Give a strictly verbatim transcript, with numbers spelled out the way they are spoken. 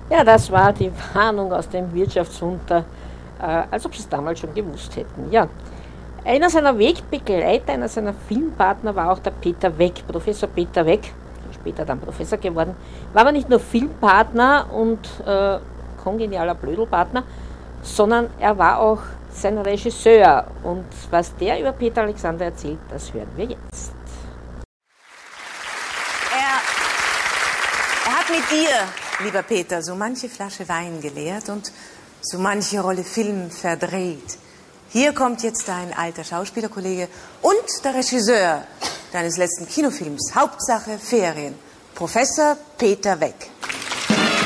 Ja, das war die Warnung aus dem Wirtschaftswunder, äh, als ob sie es damals schon gewusst hätten. Ja. Einer seiner Wegbegleiter, einer seiner Filmpartner war auch der Peter Weck, Professor Peter Weck, später dann Professor geworden, war aber nicht nur Filmpartner und äh, kongenialer Blödelpartner, sondern er war auch sein Regisseur. Und was der über Peter Alexander erzählt, das hören wir jetzt. Er, er hat mit dir, lieber Peter, so manche Flasche Wein geleert und so manche Rolle Film verdreht. Hier kommt jetzt dein alter Schauspielerkollege und der Regisseur deines letzten Kinofilms, Hauptsache Ferien, Professor Peter Weck.